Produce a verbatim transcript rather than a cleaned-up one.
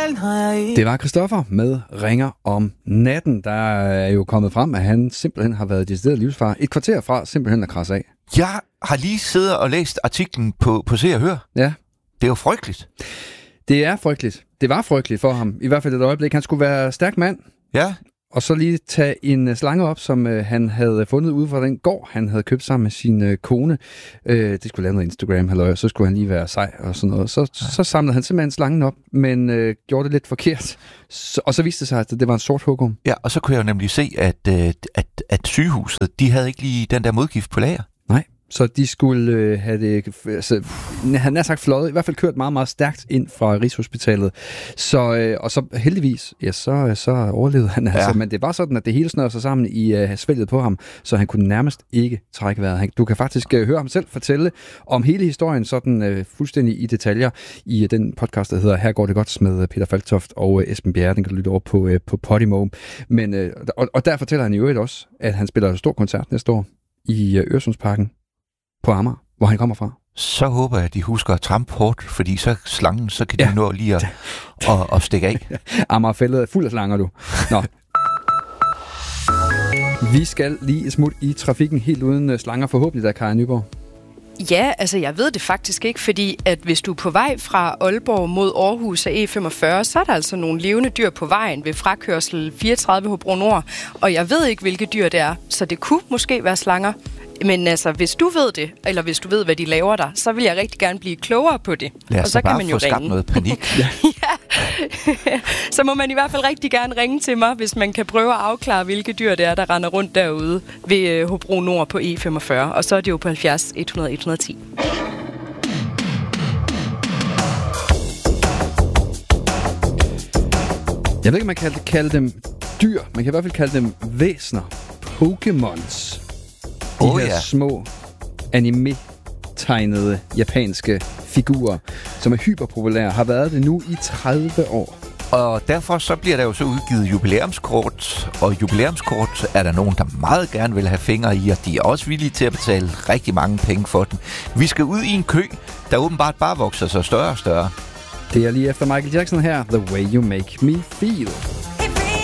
sjælen har jeg ikke. Det var Christoffer med Ringer om natten. Der er jo kommet frem, at han simpelthen har været decideret livsfar. Et kvarter fra simpelthen at krasse af. Jeg har lige siddet og læst artiklen på, på Se og Hør. Ja. Det er jo frygteligt. Det er frygteligt. Det var frygteligt for ham. I hvert fald et øjeblik. Han skulle være stærk mand. Ja. Og så lige tage en slange op, som øh, han havde fundet ude fra den gård, han havde købt sammen med sin øh, kone. Øh, det skulle lave noget Instagram, halløj, så skulle han lige være sej og sådan noget. Så, ja. så samlede han simpelthen slangen op, men øh, gjorde det lidt forkert. Så, og så viste det sig, at det var en sort hugorm. Ja, og så kunne jeg jo nemlig se, at, øh, at, at sygehuset, de havde ikke lige den der modgift på lager. Nej. Så de skulle øh, have det, altså, han har sagt fløjet, i hvert fald kørt meget, meget stærkt ind fra Rigshospitalet. Så, øh, og så heldigvis, ja, så, så overlevede han. Ja. Altså, men det var sådan, at det hele snørede sig sammen i øh, svælget på ham, så han kunne nærmest ikke trække vejret. Du kan faktisk øh, høre ham selv fortælle om hele historien sådan øh, fuldstændig i detaljer i øh, den podcast, der hedder Her går det godt med Peter Falktoft og øh, Esben Bjerre. Den kan du lytte over på, øh, på Podimo. Men, øh, og, og der fortæller han i øvrigt også, at han spiller en stor koncert næste år i øh, Øresundsparken på Amager, hvor han kommer fra. Så håber jeg, at de husker at trampe hårdt, fordi så slangen, så kan de ja. nå lige at, at, at stikke af. Amagerfældet er fuld af slanger, du. Nå. Vi skal lige et smut i trafikken helt uden slanger, forhåbentlig, der Kaja Nyborg. Ja, altså jeg ved det faktisk ikke, fordi at hvis du er på vej fra Aalborg mod Aarhus af E femogfyrre, så er der altså nogle levende dyr på vejen ved frakørsel fireogtredive Hobro Nord, og jeg ved ikke, hvilke dyr det er, så det kunne måske være slanger. Men altså, hvis du ved det, eller hvis du ved, hvad de laver der, så vil jeg rigtig gerne blive klogere på det. Lad os og så bare kan man jo få skabt ringe. noget panik. Ja. Så må man i hvert fald rigtig gerne ringe til mig, hvis man kan prøve at afklare, hvilke dyr det er, der render rundt derude ved Hobro Nord på E femogfyrre. Og så er det jo på halvfjerds et hundrede et hundrede og ti. Jeg ved ikke, man kan kalde dem dyr. Man kan i hvert fald kalde dem væsner. Pokémons. De oh, her ja. små anime-tegnede japanske figurer, som er hyperpopulære, har været det nu i tredive år. Og derfor så bliver der jo så udgivet jubilæumskort, og jubilæumskort er der nogen, der meget gerne vil have fingre i, og de er også villige til at betale rigtig mange penge for den. Vi skal ud i en kø, der åbenbart bare vokser sig større og større. Det er lige efter Michael Jackson her, The Way You Make Me Feel.